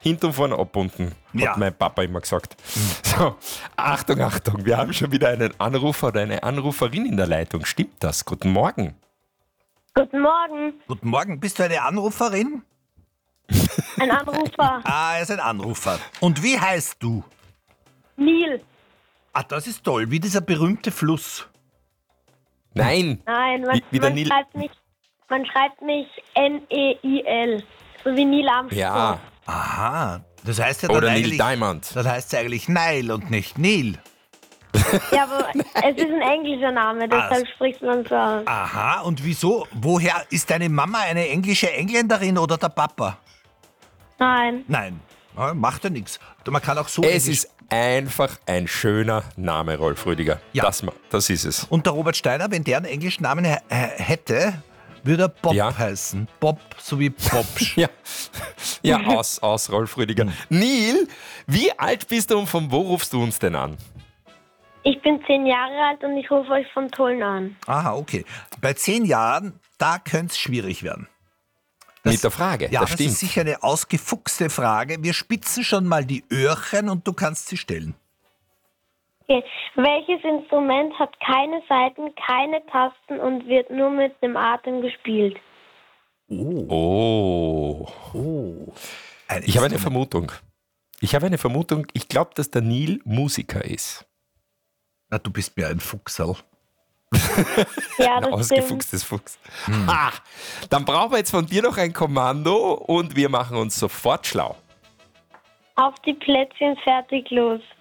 hinten und vorne abbunden, Ja. hat mein Papa immer gesagt. So, Achtung, Achtung, wir haben schon wieder einen Anrufer oder eine Anruferin in der Leitung. Stimmt das? Guten Morgen. Guten Morgen, Guten Morgen, bist du eine Anruferin? ein Anrufer. Er ist ein Anrufer. Und wie heißt du? Neil. Ah, das ist toll, wie dieser berühmte Fluss. Nein. Nein, Wie der Neil. man schreibt mich Neil. So wie Neil Armstrong. Ja, Aha, das heißt ja dann oder Neil eigentlich... Diamond. Das heißt ja eigentlich Nile und nicht Neil. Ja, aber es ist ein englischer Name, deshalb spricht man so aus. Aha, und wieso? Woher ist deine Mama eine englische Engländerin oder der Papa? Nein. Nein, macht ja nichts. Man kann auch so Es Englisch- ist einfach ein schöner Name, Rolf Rüdiger. Ja. Das ist es. Und der Robert Steiner, wenn der einen englischen Namen hätte, würde er Bob Ja. heißen. Bob, so wie Bobsch. Ja, aus Rolf Rüdiger. Neil, wie alt bist du und von wo rufst du uns denn an? Ich bin 10 Jahre alt und ich rufe euch von Tulln an. Aha, okay. Bei 10 Jahren, da könnte es schwierig werden. Mit der Frage, Ja, das das stimmt. ist sicher eine ausgefuchste Frage. Wir spitzen schon mal die Öhrchen und du kannst sie stellen. Okay. Welches Instrument hat keine Saiten, keine Tasten und wird nur mit dem Atem gespielt? Oh. Ich habe eine Vermutung. Ich glaube, dass der Neil Musiker ist. Na, du bist mir ein Fuchsal. Ja, Ein das stimmt. ausgefuchstes Fuchs. Ah, dann brauchen wir jetzt von dir noch ein Kommando und wir machen uns sofort schlau. Auf die Plätzchen, fertig, los.